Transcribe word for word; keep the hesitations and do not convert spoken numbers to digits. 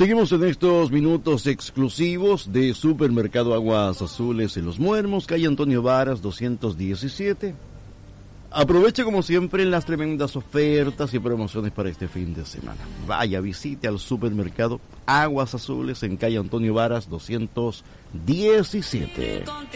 Seguimos en estos minutos exclusivos de Supermercado Aguas Azules en Los Muermos, calle Antonio Varas doscientos diecisiete. Aproveche como siempre las tremendas ofertas y promociones para este fin de semana. Vaya, visite al Supermercado Aguas Azules en calle Antonio Varas doscientos diecisiete.